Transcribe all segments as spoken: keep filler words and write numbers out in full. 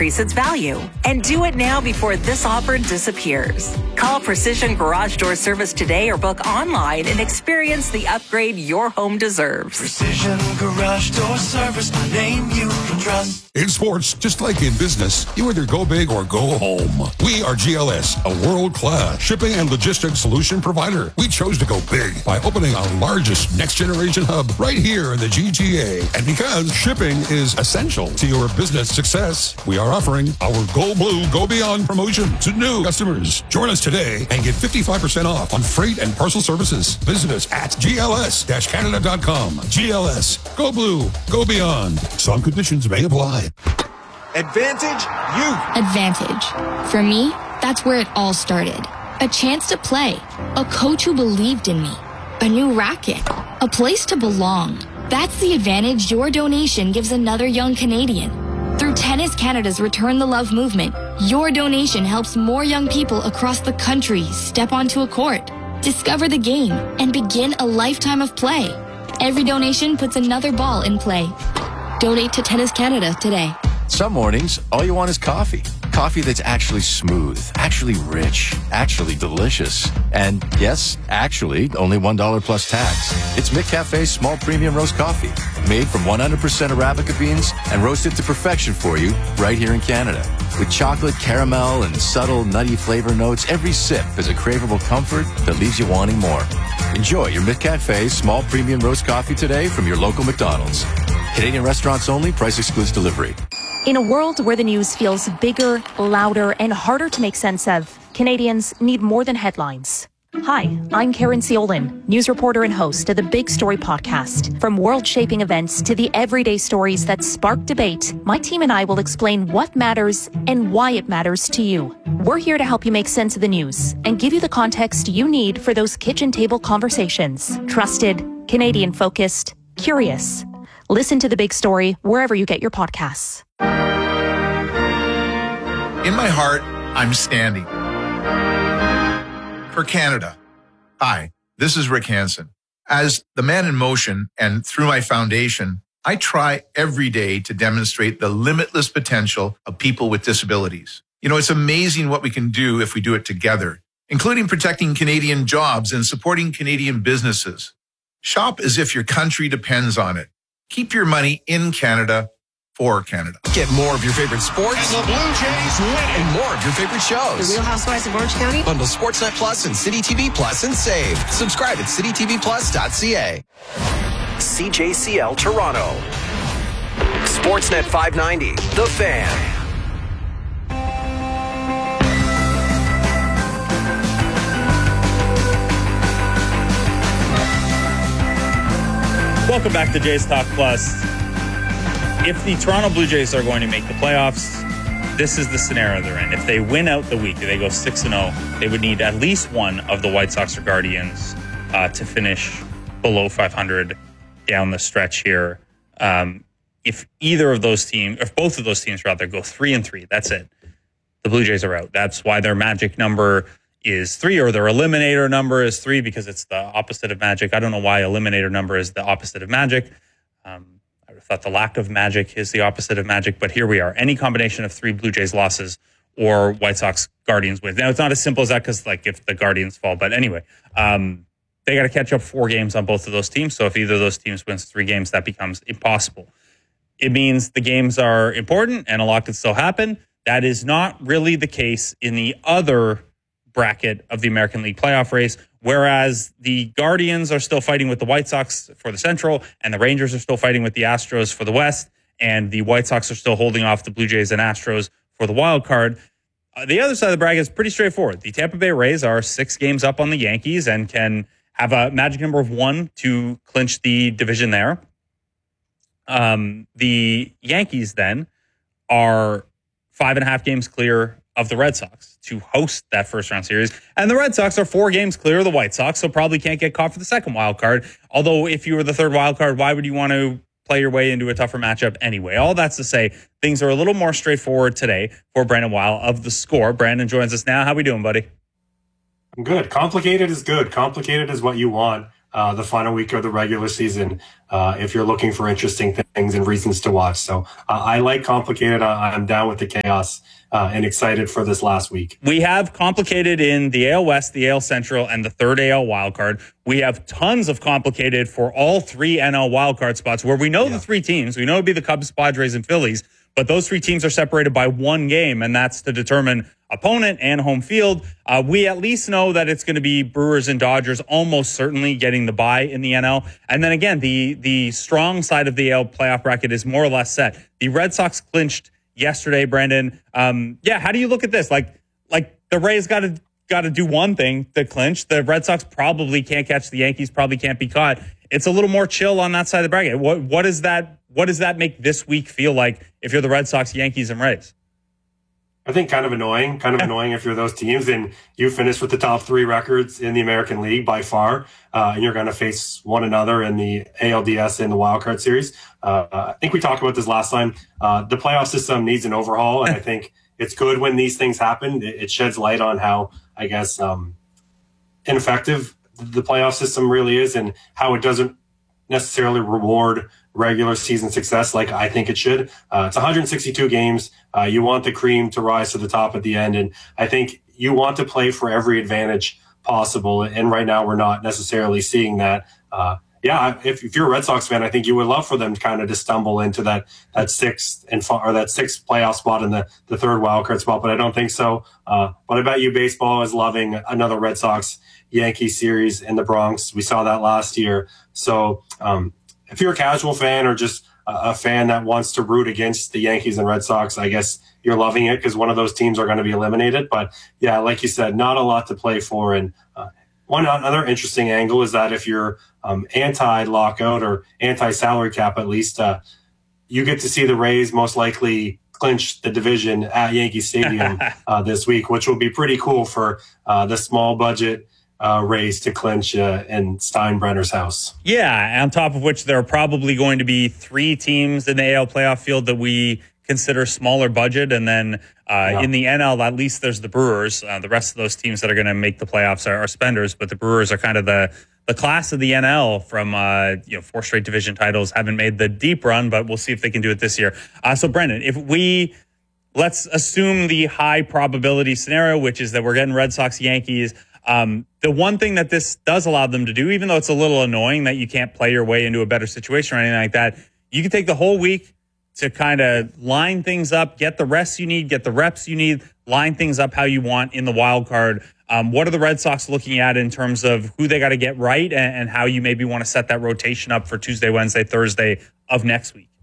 increase its value. And do it now before this offer disappears. Call Precision Garage Door Service today or book online and experience the upgrade your home deserves. Precision Garage Door Service, a name you can trust. In sports, just like in business, you either go big or go home. We are G L S, a world-class shipping and logistics solution provider. We chose to go big by opening our largest next-generation hub right here in the G T A. And because shipping is essential to your business success, we are offering our Go Blue, Go Beyond promotion to new customers. Join us today and get fifty-five percent off on freight and parcel services. Visit us at G L S Canada dot com. G L S, Go Blue, Go Beyond. Some conditions may apply. Advantage Youth. Advantage. For me, that's where it all started. A chance to play. A coach who believed in me. A new racket. A place to belong. That's the advantage your donation gives another young Canadian. Through Tennis Canada's Return the Love movement, your donation helps more young people across the country step onto a court, discover the game, and begin a lifetime of play. Every donation puts another ball in play. Donate to Tennis Canada today. Some mornings, all you want is coffee. Coffee that's actually smooth, actually rich, actually delicious. And yes, actually, only one dollar plus tax. It's McCafe's small premium roast coffee, made from one hundred percent Arabica beans and roasted to perfection for you right here in Canada. With chocolate, caramel, and subtle nutty flavor notes, every sip is a craveable comfort that leaves you wanting more. Enjoy your McCafe's small premium roast coffee today from your local McDonald's. Canadian restaurants only. Price excludes delivery. In a world where the news feels bigger, louder, and harder to make sense of, Canadians need more than headlines. Hi, I'm Karen Ciolin, news reporter and host of the Big Story podcast. From world-shaping events to the everyday stories that spark debate, my team and I will explain what matters and why it matters to you. We're here to help you make sense of the news and give you the context you need for those kitchen table conversations. Trusted, Canadian-focused, curious. Listen to The Big Story wherever you get your podcasts. In my heart, I'm standing for Canada. Hi, this is Rick Hansen. As the man in motion and through my foundation, I try every day to demonstrate the limitless potential of people with disabilities. You know, it's amazing what we can do if we do it together, including protecting Canadian jobs and supporting Canadian businesses. Shop as if your country depends on it. Keep your money in Canada for Canada. Get more of your favorite sports. And the Blue Jays win. And more of your favorite shows. The Real Housewives of Orange County. Bundle Sportsnet Plus and City T V Plus and save. Subscribe at city t v plus dot c a. C J C L Toronto. Sportsnet five ninety. The Fan. Welcome back to Jays Talk Plus. If the Toronto Blue Jays are going to make the playoffs, this is the scenario they're in. If they win out the week, if they go six and oh, they would need at least one of the White Sox or Guardians uh, to finish below five hundred down the stretch here. Um, if either of those teams, if both of those teams rather, go three and three, that's it. The Blue Jays are out. That's why their magic number is three, or their eliminator number is three, because it's the opposite of magic. I don't know why eliminator number is the opposite of magic. Um, I thought the lack of magic is the opposite of magic, but here we are. Any combination of three Blue Jays losses or White Sox Guardians wins. Now, it's not as simple as that, because like if the Guardians fall, but anyway, um, they got to catch up four games on both of those teams. So if either of those teams wins three games, that becomes impossible. It means the games are important and a lot could still happen. That is not really the case in the other bracket of the American League playoff race, whereas the Guardians are still fighting with the White Sox for the Central, and the Rangers are still fighting with the Astros for the West, and the White Sox are still holding off the Blue Jays and Astros for the wild card. Uh, the other side of the bracket is pretty straightforward. The Tampa Bay Rays are six games up on the Yankees and can have a magic number of one to clinch the division there. Um, the Yankees then are five and a half games clear of the Red Sox to host that first round series. And the Red Sox are four games clear of the White Sox, so probably can't get caught for the second wild card. Although if you were the third wild card, why would you want to play your way into a tougher matchup anyway? All that's to say, things are a little more straightforward today for Brandon Weil of The Score. Brandon joins us now. How we doing, buddy? I'm good. Complicated is good. Complicated is what you want. uh, the final week of the regular season uh, if you're looking for interesting things and reasons to watch. So uh, I like complicated. I, I'm down with the chaos uh, and excited for this last week. We have complicated in the A L West, the A L Central, and the third A L wildcard. We have tons of complicated for all three N L wildcard spots where we know yeah. the three teams. We know it'd be the Cubs, Padres, and Phillies, but those three teams are separated by one game, and that's to determine opponent and home field. Uh, we at least know that it's going to be Brewers and Dodgers almost certainly getting the bye in the N L. And then again, the the strong side of the A L playoff bracket is more or less set. The Red Sox clinched yesterday, Brandon. Um, yeah, how do you look at this? Like, like the Rays got to got to do one thing to clinch. The Red Sox probably can't catch the Yankees, probably can't be caught. It's a little more chill on that side of the bracket. What what is that? What does that make this week feel like if you're the Red Sox, Yankees, and Rays? I think kind of annoying, kind of annoying if you're those teams and you finish with the top three records in the American League by far, uh, and you're going to face one another in the A L D S and the wildcard series. Uh, I think we talked about this last time. Uh, the playoff system needs an overhaul, and I think it's good when these things happen. It, it sheds light on how, I guess, um, ineffective the playoff system really is and how it doesn't necessarily reward regular season success like I think it should. Uh, it's one hundred sixty-two games. Uh, you want the cream to rise to the top at the end. And I think you want to play for every advantage possible. And right now we're not necessarily seeing that. Uh, yeah, if, if you're a Red Sox fan, I think you would love for them to kind of just stumble into that, that sixth and or that sixth playoff spot and the, the third wildcard spot, but I don't think so. Uh, but I bet you baseball is loving another Red Sox Yankee series in the Bronx. We saw that last year. So, um, if you're a casual fan or just a fan that wants to root against the Yankees and Red Sox, I guess you're loving it because one of those teams are going to be eliminated. But yeah, like you said, not a lot to play for. And uh, one other interesting angle is that if you're um, anti-lockout or anti-salary cap, at least, uh, you get to see the Rays most likely clinch the division at Yankee Stadium uh, this week, which will be pretty cool for uh, the small budget Uh, Rays to clinch uh, in Steinbrenner's house. Yeah, on top of which there are probably going to be three teams in the A L playoff field that we consider smaller budget. And then uh, yeah. in the N L, at least there's the Brewers. Uh, the rest of those teams that are going to make the playoffs are, are spenders, but the Brewers are kind of the the class of the N L from uh, you know four straight division titles, haven't made the deep run, but we'll see if they can do it this year. Uh, so, Brendan, if we... Let's assume the high probability scenario, which is that we're getting Red Sox, Yankees. Um, the one thing that this does allow them to do, even though it's a little annoying that you can't play your way into a better situation or anything like that, you can take the whole week to kind of line things up, get the rests you need, get the reps you need, line things up how you want in the wild card. Um, what are the Red Sox looking at in terms of who they got to get right and, and how you maybe want to set that rotation up for Tuesday, Wednesday, Thursday of next week?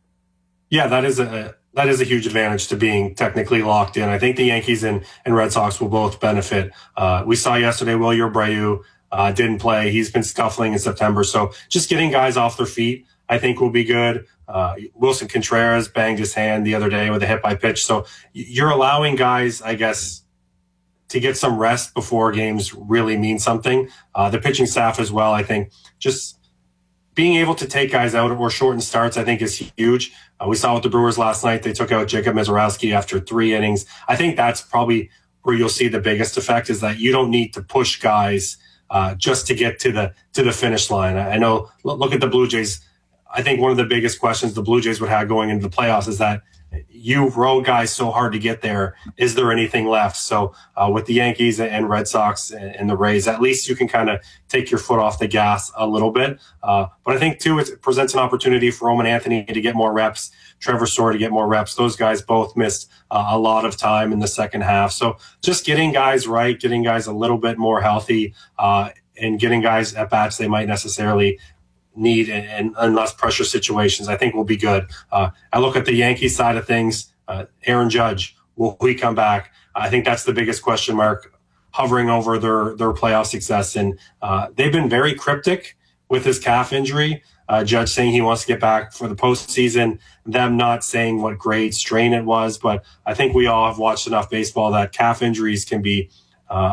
Yeah, that is a that is a huge advantage to being technically locked in. I think the Yankees and, and Red Sox will both benefit. Uh, we saw yesterday Wilyer Abreu uh, didn't play. He's been scuffling in September. So just getting guys off their feet, I think, will be good. Uh, Wilson Contreras banged his hand the other day with a hit by pitch. So you're allowing guys, I guess, to get some rest before games really mean something. Uh, the pitching staff as well, I think, just being able to take guys out or shorten starts, I think, is huge. Uh, we saw with the Brewers last night, they took out Jacob Misiorowski after three innings. I think that's probably where you'll see the biggest effect, is that you don't need to push guys uh, just to get to the to the finish line. I, I know, look at the Blue Jays. I think one of the biggest questions the Blue Jays would have going into the playoffs is that you rode guys so hard to get there. Is there anything left? So uh, with the Yankees and Red Sox and the Rays, at least you can kind of take your foot off the gas a little bit. Uh, but I think, too, it presents an opportunity for Roman Anthony to get more reps, Trevor Story to get more reps. Those guys both missed uh, a lot of time in the second half. So just getting guys right, getting guys a little bit more healthy, uh, and getting guys at bats they might necessarily need and, and less pressure situations, I think will be good. Uh, I look at the Yankees side of things. Uh, Aaron Judge, will he come back? I think that's the biggest question mark hovering over their, their playoff success. And uh, they've been very cryptic with his calf injury. Uh, Judge saying he wants to get back for the postseason, them not saying what grade strain it was. But I think we all have watched enough baseball that calf injuries can be uh,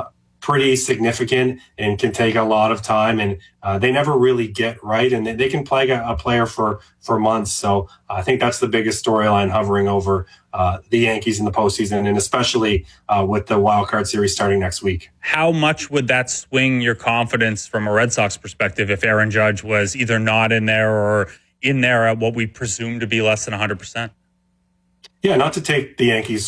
pretty significant and can take a lot of time, and uh, they never really get right, and they, they can plague a, a player for, for months. So I think that's the biggest storyline hovering over uh, the Yankees in the postseason, and especially uh, with the wild card series starting next week. How much would that swing your confidence from a Red Sox perspective if Aaron Judge was either not in there or in there at what we presume to be less than one hundred percent? Yeah, not to take the Yankees